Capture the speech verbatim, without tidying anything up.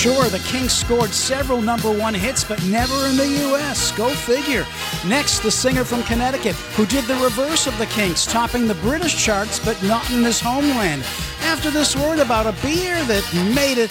Sure, the Kinks scored several number one hits, but never in the U S. Go figure. Next, the singer from Connecticut, who did the reverse of the Kinks, topping the British charts, but not in his homeland. After this word about a beer that made it